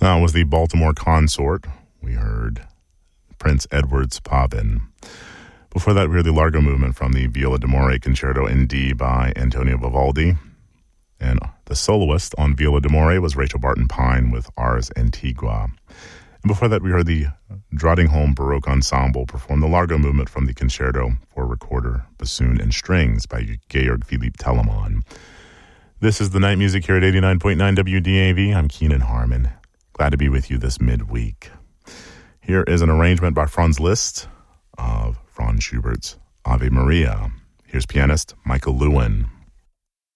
That was the Baltimore Consort. We heard Prince Edward's Pavin. Before that, we heard the Largo Movement from the Viola d'Amore Concerto in D by Antonio Vivaldi. And the soloist on Viola d'Amore was Rachel Barton Pine with Ars Antigua. And before that, we heard the Drottningholm Baroque Ensemble perform the Largo Movement from the Concerto for Recorder, Bassoon, and Strings by Georg Philipp Telemann. This is the night music here at 89.9 WDAV. I'm Keenan Harmon. Glad to be with you this midweek. Here is an arrangement by Franz Liszt of Franz Schubert's Ave Maria. Here's pianist Michael Lewin.